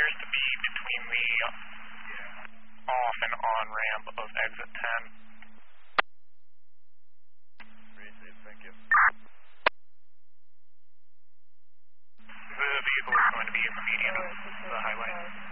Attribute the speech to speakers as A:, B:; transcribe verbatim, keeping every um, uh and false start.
A: appears to be between the off and on ramp of exit ten.
B: Received, thank you.
A: The vehicle is going to be in the median of the highway.